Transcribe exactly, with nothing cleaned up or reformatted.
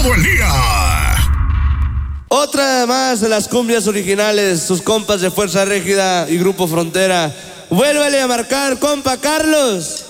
todo el día. Otra más de las cumbias originales, sus compas de Fuerza Régida y Grupo Frontera. Vuélvele a marcar, compa Carlos.